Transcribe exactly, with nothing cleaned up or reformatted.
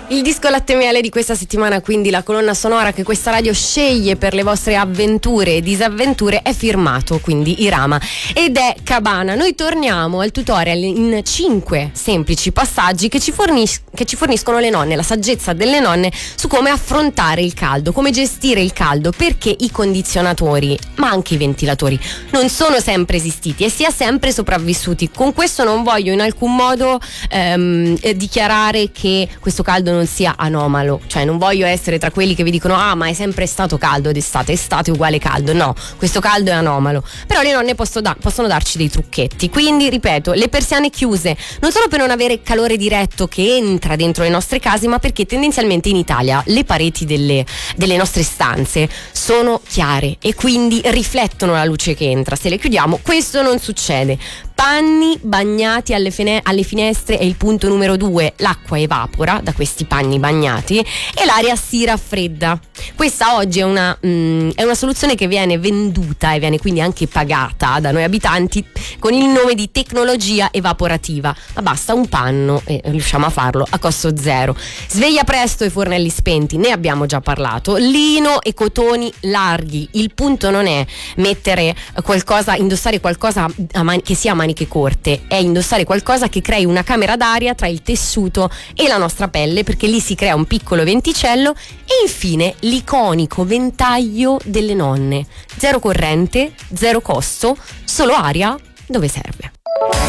Il disco Latte e Miele di questa settimana, quindi la colonna sonora che questa radio sceglie per le vostre avventure e disavventure, è firmato quindi Irama ed è Cabana. Noi torniamo al tutorial in cinque semplici passaggi che ci, fornis- che ci forniscono le nonne, la saggezza delle nonne su come affrontare il caldo, come gestire il caldo, perché i condizionatori, ma anche i ventilatori, non sono sempre esistiti e si è sempre sopravvissuti. Con questo non voglio in alcun modo ehm, dichiarare che questo caldo non sia anomalo, cioè non voglio essere tra quelli che vi dicono ah ma è sempre stato caldo d'estate, estate uguale caldo. No, questo caldo è anomalo, però le nonne posso da- possono darci dei trucchetti. Quindi ripeto, le persiane chiuse non solo per non avere calore diretto che entra dentro le nostre case, ma perché tendenzialmente in Italia le pareti delle, delle nostre stanze sono chiare e quindi riflettono la luce che entra. Se le chiudiamo questo non succede. Panni bagnati alle, fine- alle finestre è il punto numero due. L'acqua evapora da questi panni bagnati e l'aria si raffredda. Questa oggi è una, mh, è una soluzione che viene venduta e viene quindi anche pagata da noi abitanti con il nome di tecnologia evaporativa, ma basta un panno e riusciamo a farlo a costo zero. Sveglia presto e fornelli spenti, ne abbiamo già parlato. Lino e cotoni larghi. Il punto non è mettere qualcosa, indossare qualcosa a man- che sia a maniche corte, è indossare qualcosa che crei una camera d'aria tra il tessuto e la nostra pelle, perché lì si crea un piccolo venticello. E infine l'iconico ventaglio delle nonne, zero corrente, zero costo, solo aria dove serve.